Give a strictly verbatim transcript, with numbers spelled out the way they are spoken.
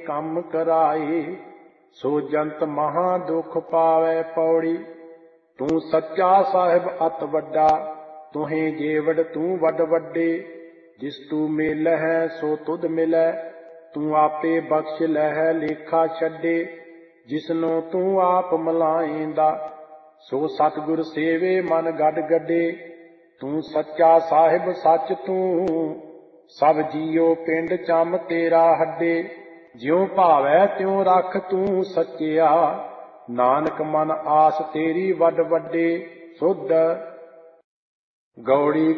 ਕੰਮ ਕਰਾਏ। ਸੋ ਜੰਤ ਮਹਾ ਦੁਖ ਪਾਵੈ ਪੌੜੀ। ਤੂੰ ਸੱਚਾ ਸਾਹਿਬ ਅਤ ਵੱਡਾ, ਤੁਹੇ ਜੇਵੜ ਤੂੰ ਵੱਡ ਵੱਡੇ। ਜਿਸ ਤੂੰ ਮੇਲਹਿ ਸੋ ਤੁਧ ਮਿਲੈ, ਤੂੰ ਆਪੇ ਬਖਸ਼ ਲਹਿ ਲੇਖਾ ਛੱਡੇ। ਜਿਸਨੂੰ ਤੂੰ ਆਪ ਮਲਾਏਂਦਾ, ਸੋ ਸਤਿਗੁਰ ਸੇਵੇ ਮਨ ਗੱਡ ਗੱਡੇ। ਤੂੰ ਸੱਚਾ ਸਾਹਿਬ ਸੱਚ ਤੂੰ, ਸਭ ਜੀਉ ਪਿੰਡ ਚੰਮ ਤੇਰਾ ਹੱਡੇ। ਜਿਉ ਭਾਵੈ ਤਿਉ ਰਖ ਤੂੰ ਸੱਚਿਆ, ਨਾਨਕ ਮਨ ਆਸ ਤੇਰੀ ਵੱਡ ਵੱਡੇ। ਸੁਧ ਗੌੜੀ